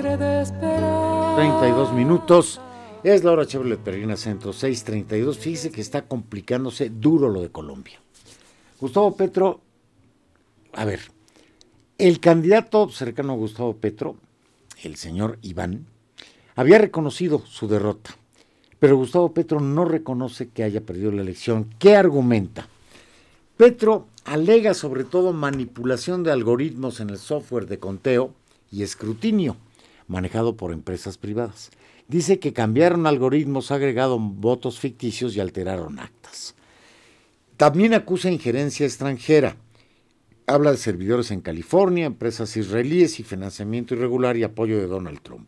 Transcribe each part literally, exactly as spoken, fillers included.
alegre de esperar. treinta y dos minutos. Es la hora Chevrolet Peregrina Centro, seis treinta y dos. Fíjese que está complicándose duro lo de Colombia. Gustavo Petro, a ver, el candidato cercano a Gustavo Petro, el señor Iván, había reconocido su derrota, pero Gustavo Petro no reconoce que haya perdido la elección. ¿Qué argumenta? Petro alega sobre todo manipulación de algoritmos en el software de conteo y escrutinio manejado por empresas privadas. Dice que cambiaron algoritmos, agregaron votos ficticios y alteraron actas. También acusa injerencia extranjera. Habla de servidores en California, empresas israelíes y financiamiento irregular y apoyo de Donald Trump.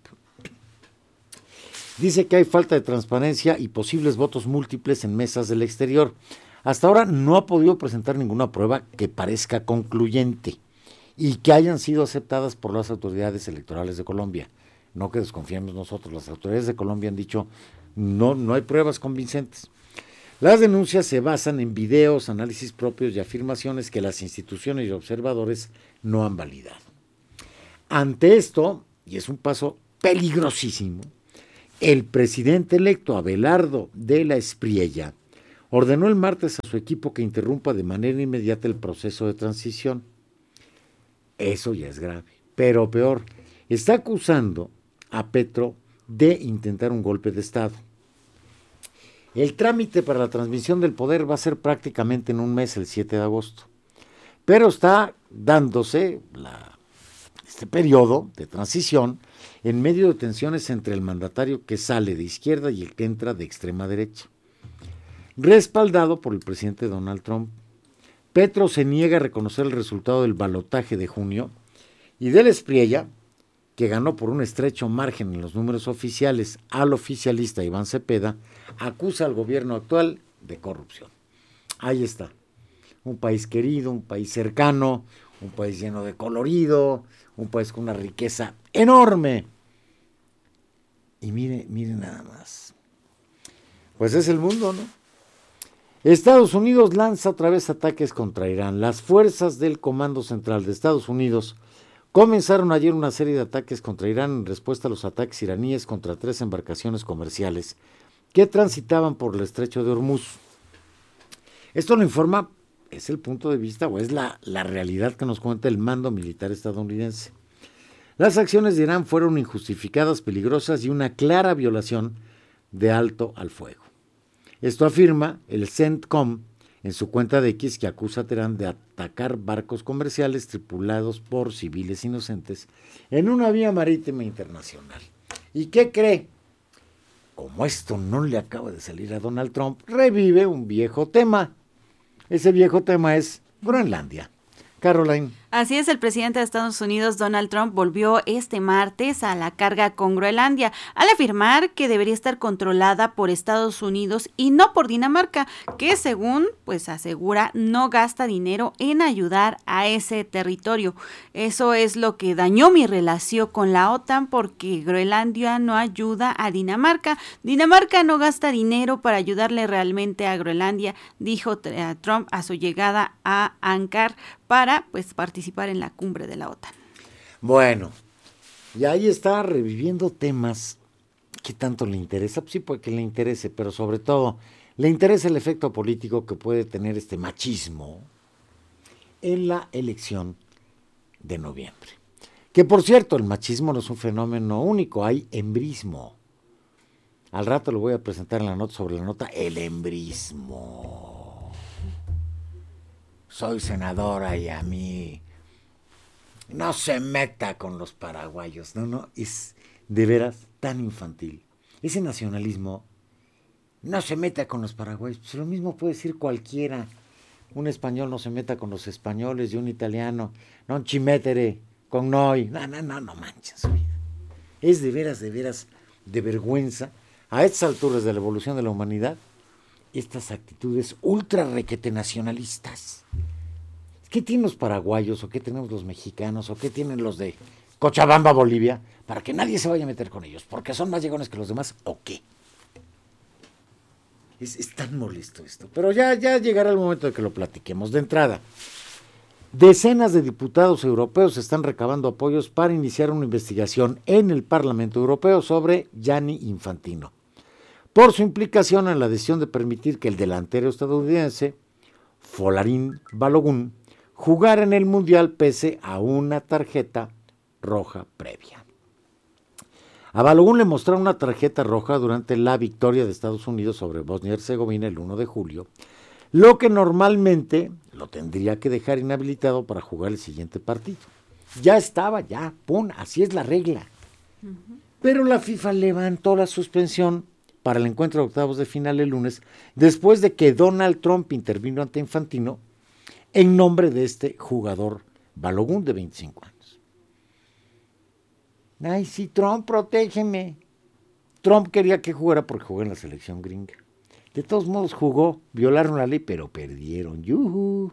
Dice que hay falta de transparencia y posibles votos múltiples en mesas del exterior. Hasta ahora no ha podido presentar ninguna prueba que parezca concluyente y que hayan sido aceptadas por las autoridades electorales de Colombia. No que desconfiemos nosotros, las autoridades de Colombia han dicho no, no hay pruebas convincentes. Las denuncias se basan en videos, análisis propios y afirmaciones que las instituciones y observadores no han validado. Ante esto, y es un paso peligrosísimo, el presidente electo Abelardo de la Espriella ordenó el martes a su equipo que interrumpa de manera inmediata el proceso de transición. Eso ya es grave, pero peor, está acusando a Petro de intentar un golpe de Estado. El trámite para la transmisión del poder va a ser prácticamente en un mes, el siete de agosto, pero está dándose la, este periodo de transición en medio de tensiones entre el mandatario que sale de izquierda y el que entra de extrema derecha, respaldado por el presidente Donald Trump. Petro se niega a reconocer el resultado del balotaje de junio y de la Espriella, que ganó por un estrecho margen en los números oficiales al oficialista Iván Cepeda, acusa al gobierno actual de corrupción. Ahí está, un país querido, un país cercano, un país lleno de colorido, un país con una riqueza enorme. Y mire, mire nada más. Pues es el mundo, ¿no? Estados Unidos lanza otra vez ataques contra Irán. Las fuerzas del Comando Central de Estados Unidos comenzaron ayer una serie de ataques contra Irán en respuesta a los ataques iraníes contra tres embarcaciones comerciales que transitaban por el estrecho de Hormuz. Esto lo informa, es el punto de vista o es la, la realidad que nos cuenta el mando militar estadounidense. Las acciones de Irán fueron injustificadas, peligrosas y una clara violación de alto al fuego. Esto afirma el CENTCOM en su cuenta de X, que acusa a Teherán de atacar barcos comerciales tripulados por civiles inocentes en una vía marítima internacional. ¿Y qué cree? Como esto no le acaba de salir a Donald Trump, revive un viejo tema. Ese viejo tema es Groenlandia. Caroline. Así es, el presidente de Estados Unidos, Donald Trump, volvió este martes a la carga con Groenlandia, al afirmar que debería estar controlada por Estados Unidos y no por Dinamarca, que según pues asegura no gasta dinero en ayudar a ese territorio. Eso es lo que dañó mi relación con la OTAN, porque Groenlandia no ayuda a Dinamarca. Dinamarca no gasta dinero para ayudarle realmente a Groenlandia, dijo Trump a su llegada a Ankara para pues participar en la cumbre de la OTAN. Bueno, y ahí está reviviendo temas que tanto le interesa, pues sí, porque le interese, pero sobre todo le interesa el efecto político que puede tener este machismo en la elección de noviembre. Que por cierto, el machismo no es un fenómeno único, hay embrismo. Al rato lo voy a presentar en la nota sobre la nota, el embrismo. Soy senadora y a mí no se meta con los paraguayos. No, no, es de veras tan infantil. Ese nacionalismo, no se meta con los paraguayos. Pues lo mismo puede decir cualquiera. Un español no se meta con los españoles y un italiano, non ci mettere con noi. No, no, no, no manches. Es de veras, de veras, de vergüenza. A estas alturas de la evolución de la humanidad, estas actitudes ultra requete nacionalistas. ¿Qué tienen los paraguayos o qué tenemos los mexicanos o qué tienen los de Cochabamba, Bolivia, para que nadie se vaya a meter con ellos? ¿Porque son más llegones que los demás o qué? Es, es tan molesto esto. Pero ya, ya llegará el momento de que lo platiquemos. De entrada, Decenas de diputados europeos están recabando apoyos para iniciar una investigación en el Parlamento Europeo sobre Gianni Infantino, por su implicación en la decisión de permitir que el delantero estadounidense, Folarin Balogun, jugara en el Mundial pese a una tarjeta roja previa. A Balogun le mostraron una tarjeta roja durante la victoria de Estados Unidos sobre Bosnia y Herzegovina el primero de julio, lo que normalmente lo tendría que dejar inhabilitado para jugar el siguiente partido. Ya estaba, ya, pum, así es la regla. Uh-huh. Pero la FIFA levantó la suspensión para el encuentro de octavos de final el lunes, después de que Donald Trump intervino ante Infantino en nombre de este jugador Balogun de veinticinco años. Ay, sí, Trump, protégeme. Trump quería que jugara porque jugó en la selección gringa. De todos modos jugó, violaron la ley, pero perdieron. ¡Yuhu!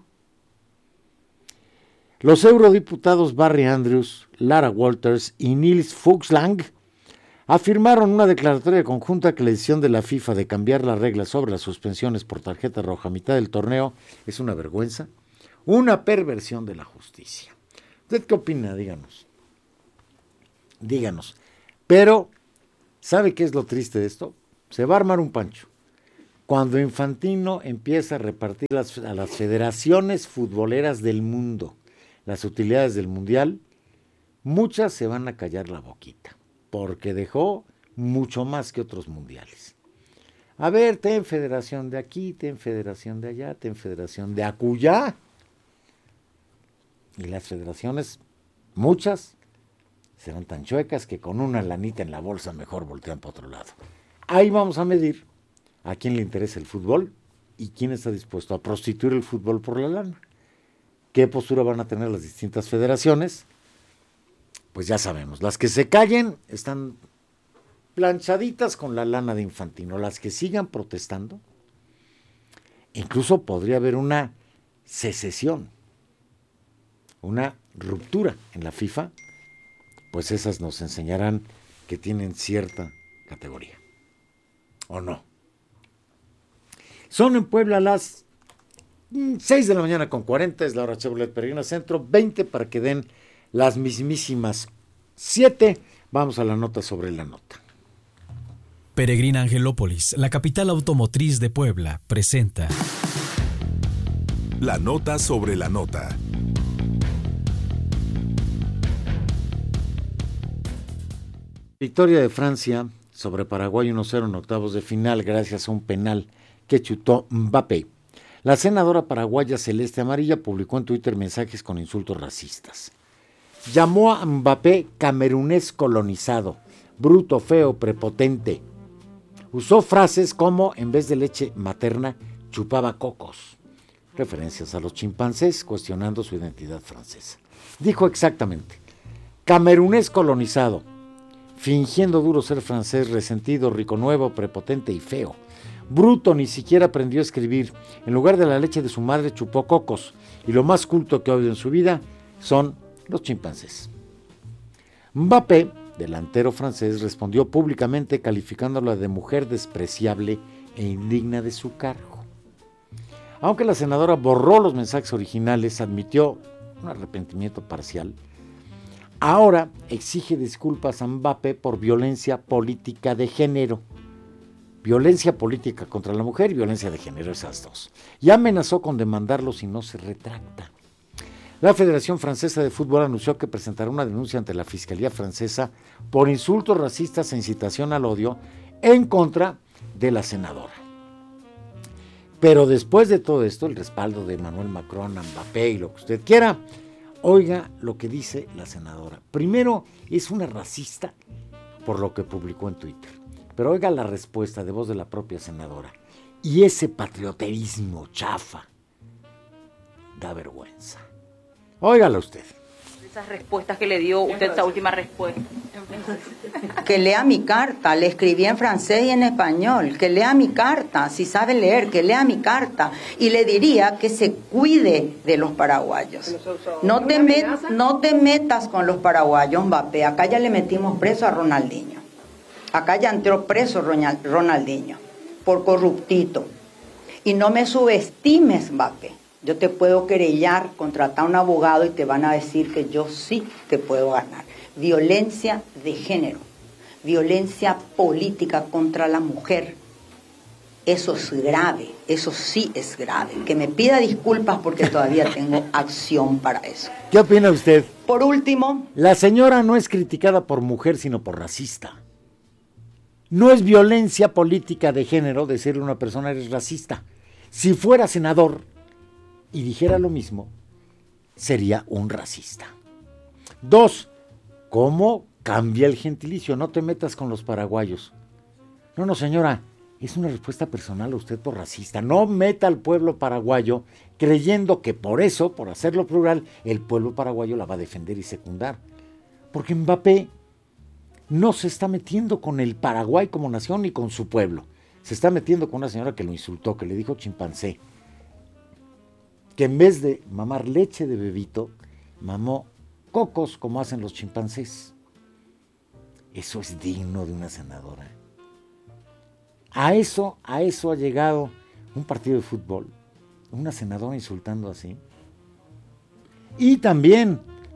Los eurodiputados Barry Andrews, Lara Walters y Nils Fuchslang afirmaron una declaratoria conjunta que la decisión de la FIFA de cambiar las reglas sobre las suspensiones por tarjeta roja a mitad del torneo es una vergüenza, una perversión de la justicia. ¿Usted qué opina? Díganos. Díganos. Pero, ¿sabe qué es lo triste de esto? Se va a armar un pancho. Cuando Infantino empieza a repartir las, a las federaciones futboleras del mundo las utilidades del Mundial, muchas se van a callar la boquita, porque dejó mucho más que otros mundiales. A ver, ten federación de aquí, ten federación de allá, ten federación de acullá. Y las federaciones, muchas, serán tan chuecas que con una lanita en la bolsa mejor voltean para otro lado. Ahí vamos a medir a quién le interesa el fútbol y quién está dispuesto a prostituir el fútbol por la lana. ¿Qué postura van a tener las distintas federaciones? Pues ya sabemos, las que se callen están planchaditas con la lana de Infantino, las que sigan protestando, incluso podría haber una secesión, una ruptura en la FIFA, pues esas nos enseñarán que tienen cierta categoría, ¿o no? Son en Puebla las seis de la mañana con cuarenta, es la hora Chevrolet Peregrina Centro, veinte para que den las mismísimas siete. Vamos a la nota sobre la nota. Peregrina Angelópolis, la capital automotriz de Puebla, presenta la nota sobre la nota. Victoria de Francia sobre Paraguay uno cero en octavos de final gracias a un penal que chutó Mbappé. La senadora paraguaya Celeste Amarilla publicó en Twitter mensajes con insultos racistas. Llamó a Mbappé camerunés colonizado, bruto, feo, prepotente. Usó frases como, en vez de leche materna, chupaba cocos. Referencias a los chimpancés, cuestionando su identidad francesa. Dijo exactamente, camerunés colonizado, fingiendo duro ser francés, resentido, rico nuevo, prepotente y feo. Bruto, ni siquiera aprendió a escribir. En lugar de la leche de su madre chupó cocos. Y lo más culto que ha oído en su vida son los chimpancés. Mbappé, delantero francés, respondió públicamente calificándola de mujer despreciable e indigna de su cargo. Aunque la senadora borró los mensajes originales, admitió un arrepentimiento parcial. Ahora exige disculpas a Mbappé por violencia política de género. Violencia política contra la mujer y violencia de género, esas dos. Y amenazó con demandarlo si no se retracta. La Federación Francesa de Fútbol anunció que presentará una denuncia ante la Fiscalía Francesa por insultos racistas e incitación al odio en contra de la senadora. Pero después de todo esto, el respaldo de Emmanuel Macron, Mbappé y lo que usted quiera, oiga lo que dice la senadora. Primero, es una racista por lo que publicó en Twitter. Pero oiga la respuesta de voz de la propia senadora. Y ese patrioterismo chafa da vergüenza. Óigala usted. Esas respuestas que le dio usted, esa última respuesta. Que lea mi carta, le escribí en francés y en español. Que lea mi carta, si sabe leer, que lea mi carta. Y le diría que se cuide de los paraguayos. No te, met, no te metas con los paraguayos, Mbappé. Acá ya le metimos preso a Ronaldinho. Acá ya entró preso Ronaldinho por corruptito. Y no me subestimes, Mbappé. Yo te puedo querellar, contratar a un abogado y te van a decir que yo sí te puedo ganar. Violencia de género, violencia política contra la mujer. Eso es grave, eso sí es grave. Que me pida disculpas porque todavía tengo acción para eso. ¿Qué opina usted? Por último... La señora no es criticada por mujer, sino por racista. No es violencia política de género decirle a una persona eres racista. Si fuera senador y dijera lo mismo, sería un racista. Dos, ¿cómo cambia el gentilicio? No te metas con los paraguayos. No, no, señora, es una respuesta personal a usted por racista. No meta al pueblo paraguayo creyendo que por eso, por hacerlo plural, el pueblo paraguayo la va a defender y secundar. Porque Mbappé no se está metiendo con el Paraguay como nación ni con su pueblo. Se está metiendo con una señora que lo insultó, que le dijo chimpancé. Que en vez de mamar leche de bebito, mamó cocos como hacen los chimpancés. Eso es digno de una senadora. A eso, a eso ha llegado un partido de fútbol. Una senadora insultando así. Y también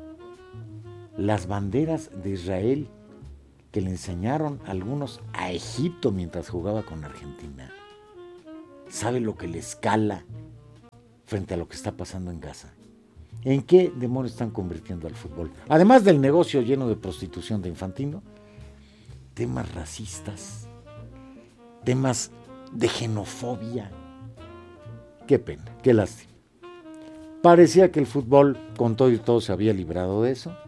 las banderas de Israel que le enseñaron algunos a Egipto mientras jugaba con Argentina. ¿Sabe lo que le escala frente a lo que está pasando en Gaza? ¿En qué demonios están convirtiendo al fútbol? Además del negocio lleno de prostitución de Infantino, temas racistas, temas de xenofobia. Qué pena, qué lástima. Parecía que el fútbol con todo y todo se había librado de eso.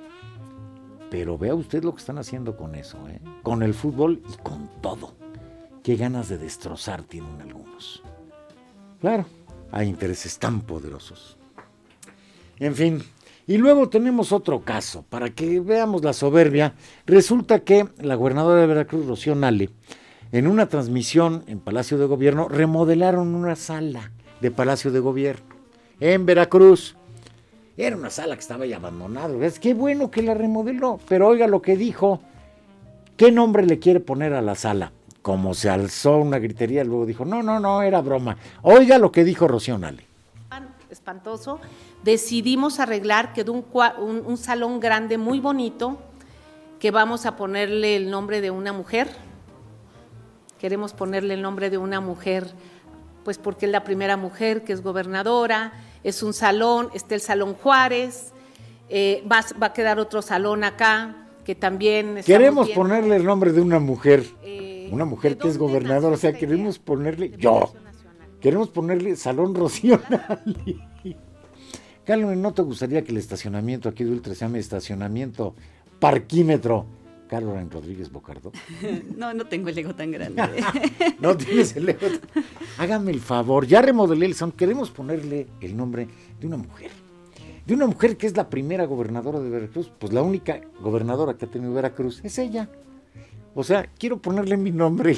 Pero vea usted lo que están haciendo con eso, ¿eh? Con el fútbol y con todo. Qué ganas de destrozar tienen algunos. Claro, hay intereses tan poderosos. En fin, y luego tenemos otro caso, para que veamos la soberbia. Resulta que la gobernadora de Veracruz, Rocío Nale, en una transmisión en Palacio de Gobierno, remodelaron una sala de Palacio de Gobierno en Veracruz. Era una sala que estaba ya abandonada. Es que bueno que la remodeló, pero oiga lo que dijo. ¿Qué nombre le quiere poner a la sala? Como se alzó una gritería, luego dijo, no, no, no, era broma. Oiga lo que dijo Rocío Nale. Espantoso. Decidimos arreglar, quedó un, un, un salón grande, muy bonito, que vamos a ponerle el nombre de una mujer. Queremos ponerle el nombre de una mujer, pues porque es la primera mujer que es gobernadora. Es un salón, está el Salón Juárez, eh, va, va a quedar otro salón acá, que también... Queremos viendo, ponerle el nombre de una mujer, eh, una mujer que es gobernadora, o sea, queremos ponerle, yo, queremos ponerle Salón Rocío Nale. Carlos, ¿no te gustaría que el estacionamiento aquí de Ultra se llame estacionamiento parquímetro Carlos Rodríguez Bocardo? No, no tengo el ego tan grande. No tienes el ego. Hágame el favor, ya remodelé el salón, queremos ponerle el nombre de una mujer. De una mujer que es la primera gobernadora de Veracruz, pues la única gobernadora que ha tenido Veracruz es ella. O sea, quiero ponerle mi nombre.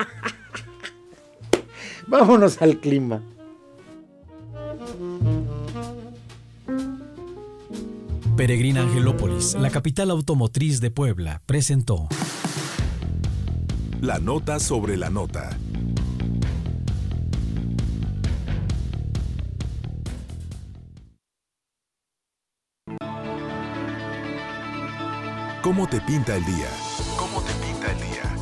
Vámonos al clima. Peregrina Angelópolis, la capital automotriz de Puebla, presentó La nota sobre la nota. ¿Cómo te pinta el día? ¿Cómo te pinta el día?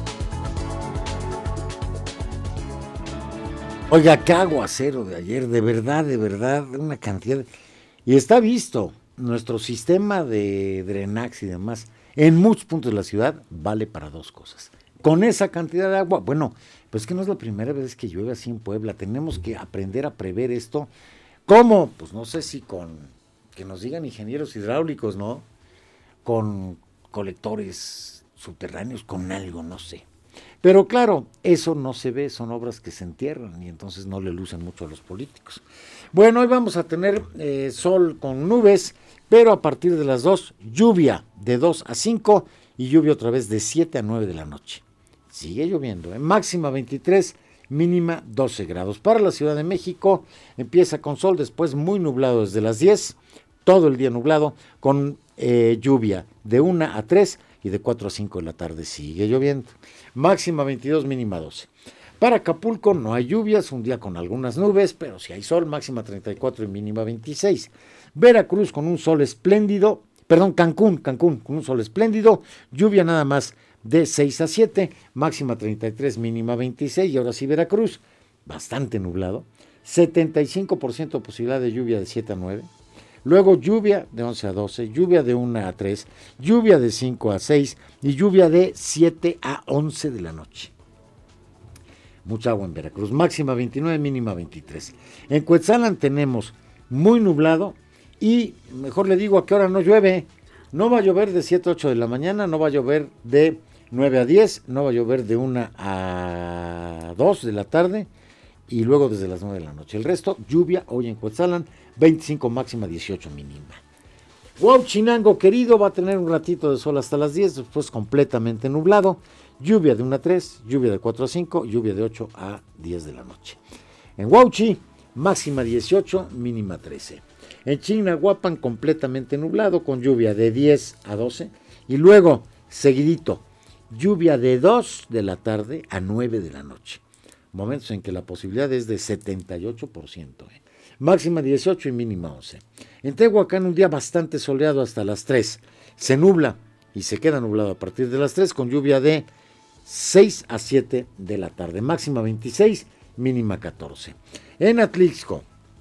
Oiga, qué aguacero de ayer, de verdad, de verdad, una cantidad. De... Y está visto, nuestro sistema de drenaje y demás, en muchos puntos de la ciudad, vale para dos cosas. Con esa cantidad de agua, bueno, pues que no es la primera vez que llueve así en Puebla, tenemos que aprender a prever esto. ¿Cómo? Pues no sé si con, que nos digan ingenieros hidráulicos, ¿no? Con colectores subterráneos, con algo, no sé. Pero claro, eso no se ve, son obras que se entierran y entonces no le lucen mucho a los políticos. Bueno, hoy vamos a tener eh, sol con nubes, pero a partir de las dos, lluvia de dos a cinco y lluvia otra vez de siete a nueve de la noche. Sigue lloviendo, ¿eh? Máxima veintitrés, mínima doce grados. Para la Ciudad de México empieza con sol, después muy nublado desde las diez, todo el día nublado, con eh, lluvia de una a tres y de cuatro a cinco de la tarde sigue lloviendo. Máxima veintidós, mínima doce. Para Acapulco no hay lluvias, un día con algunas nubes, pero sí hay sol, máxima treinta y cuatro y mínima veintiséis. Veracruz con un sol espléndido, perdón, Cancún, Cancún con un sol espléndido, lluvia nada más de seis a siete, máxima treinta y tres, mínima veintiséis. Y ahora sí Veracruz, bastante nublado, setenta y cinco por ciento posibilidad de lluvia de siete a nueve. Luego lluvia de once a doce, lluvia de una a tres, lluvia de cinco a seis y lluvia de siete a once de la noche. Mucha agua en Veracruz, máxima veintinueve, mínima veintitrés. En Cuetzalan tenemos muy nublado y mejor le digo a qué hora no llueve. No va a llover de siete a ocho de la mañana, no va a llover de nueve a diez, no va a llover de una a dos de la tarde y luego desde las nueve de la noche. El resto, lluvia hoy en Cuetzalan, veinticinco máxima, dieciocho mínima. Huauchinango querido va a tener un ratito de sol hasta las diez, después completamente nublado. Lluvia de una a tres, lluvia de cuatro a cinco, lluvia de ocho a diez de la noche. En Huauchi, máxima dieciocho, mínima trece. En Chignahuapan, completamente nublado, con lluvia de diez a doce. Y luego, seguidito, lluvia de dos de la tarde a nueve de la noche. Momentos en que la posibilidad es de setenta y ocho por ciento. ¿eh? Máxima dieciocho y mínima once. En Tehuacán, un día bastante soleado hasta las tres. Se nubla y se queda nublado a partir de las tres, con lluvia de seis a siete de la tarde, máxima veintiséis, mínima catorce. En Atlixco,